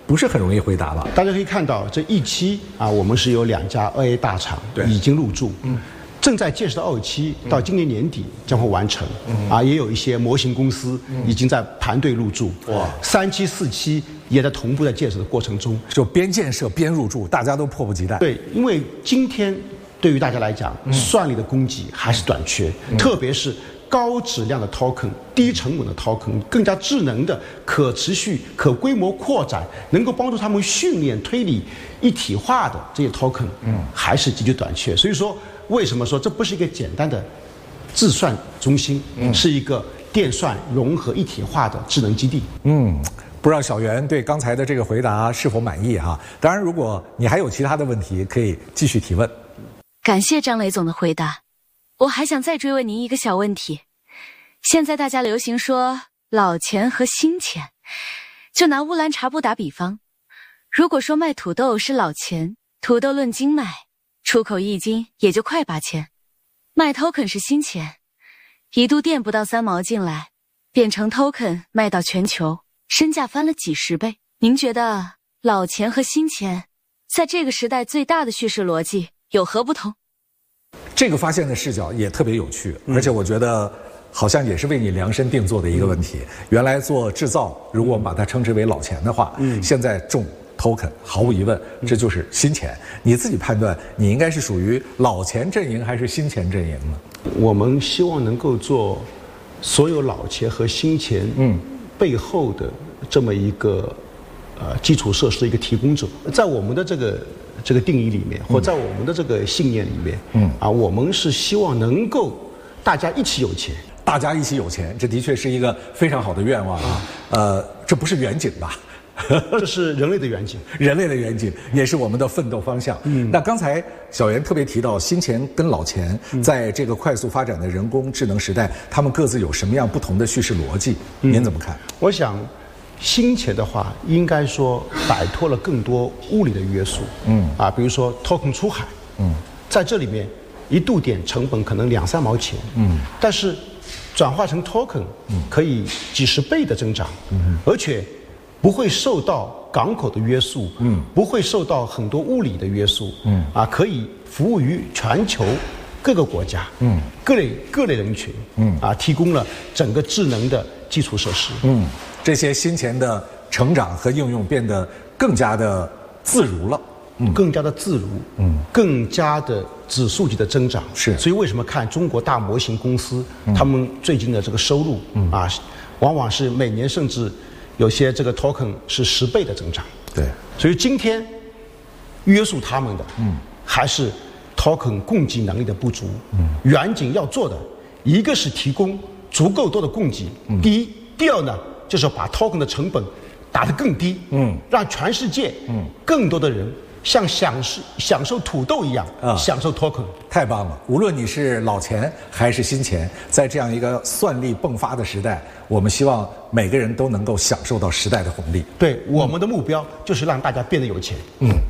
不是很容易回答吧？ 大家可以看到，这一期我们是有2家2A 大厂已经入驻，正在建设的2期到今年年底将会完成，也有一些模型公司已经在盘队入驻，哇，3期4期也在同步在建设的过程中， 就边建设边入驻，大家都迫不及待。 对，因为今天对于大家来讲，算力的供给还是短缺，特别是高质量的 token、低成本的 token、更加智能的、可持续、可规模扩展，能够帮助他们训练推理一体化的这些 token，还是极具短缺。所以说，为什么说这不是一个简单的自算中心，是一个电算融合一体化的智能基地？ 不知道小袁对刚才的这个回答是否满意啊？当然，如果你还有其他的问题，可以继续提问。 感谢张雷总的回答。我还想再追问您一个小问题，现在大家流行说老钱和新钱，就拿乌兰察布打比方，如果说卖土豆是老钱，土豆论斤卖，出口1斤也就快8000，卖 token 是新钱，一度电不到3毛进来，变成 token 卖到全球，身价翻了几十倍。您觉得老钱和新钱在这个时代最大的叙事逻辑有何不同？ 这个发现的视角也特别有趣，而且我觉得好像也是为你量身定做的一个问题。原来做制造，如果我们把它称之为老钱的话，现在重 token， 毫无疑问，这就是新钱。你自己判断，你应该是属于老钱阵营还是新钱阵营呢？ 我们希望能够做所有老钱和新钱背后的这么一个基础设施的一个提供者，在我们的这个定义里面，或在我们的这个信念里面，我们是希望能够大家一起有钱， 大家一起有钱，这的确是一个非常好的愿望啊。这不是远景吧？ 这是人类的远景， 人类的远景也是我们的奋斗方向。那刚才小袁特别提到新钱跟老钱在这个快速发展的人工智能时代，他们各自有什么样不同的叙事逻辑？您怎么看？ 我想新钱的话，应该说摆脱了更多物理的约束，比如说 token 出海，在这里面1度电成本可能2-3毛钱，但是转化成 token 可以几十倍的增长，而且不会受到港口的约束，不会受到很多物理的约束，可以服务于全球各个国家，各类人群，提供了整个智能的基础设施， 这些新钱的成长和应用变得更加的自如了， 更加的自如，更加的指数级的增长。 是， 所以为什么看中国大模型公司，他们最近的这个收入，往往是每年甚至有些这个 token 是10倍的增长。 对， 所以今天约束他们的，还是 token 供给能力的不足。远景要做的，一个是提供足够多的供给，第一，第二呢，就是把 token 的成本打得更低，让全世界，更多的人像享受土豆一样，享受 token。 太棒了！无论你是老钱还是新钱，在这样一个算力迸发的时代，我们希望每个人都能够享受到时代的红利。 对，我们的目标就是让大家变得有钱。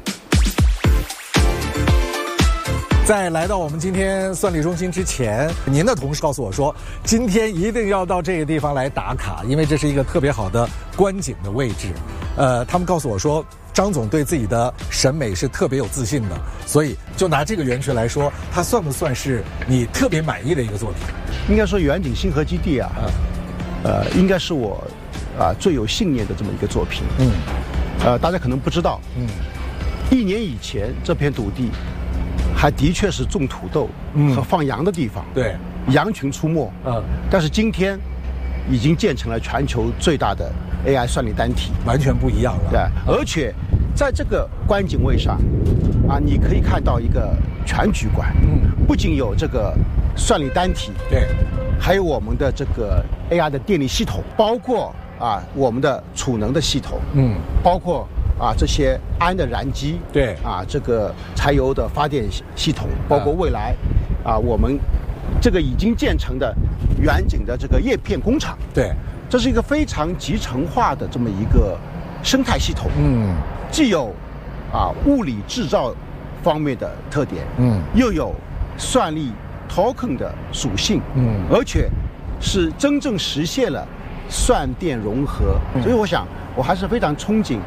在来到我们今天算力中心之前，您的同事告诉我说，今天一定要到这个地方来打卡，因为这是一个特别好的观景的位置。他们告诉我说，张总对自己的审美是特别有自信的，所以就拿这个园区来说，它算不算是你特别满意的一个作品？ 应该说远景星河基地应该是我最有信念的这么一个作品。大家可能不知道，1年以前这片土地还的确是种土豆和放羊的地方， 对， 羊群出没，但是今天已经建成了全球最大的 AI 算力单体， 完全不一样了。 对，而且在这个观景位上，你可以看到一个全局观，不仅有这个算力单体， 对， 还有我们的这个 AI 的电力系统，包括我们的储能的系统，包括这些氨的燃机， 对， 这个柴油的发电系统，包括未来我们这个已经建成的远景的这个叶片工厂， 对， 这是一个非常集成化的这么一个生态系统，既有物理制造方面的特点，又有算力 token 的属性，而且是真正实现了算电融合，所以我想我还是非常憧憬